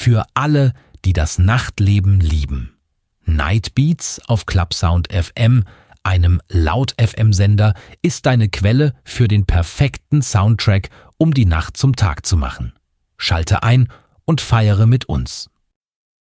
Für alle, die das Nachtleben lieben. Night Beats auf Clubsound FM, einem Laut-FM-Sender, ist deine Quelle für den perfekten Soundtrack, um die Nacht zum Tag zu machen. Schalte ein und feiere mit uns.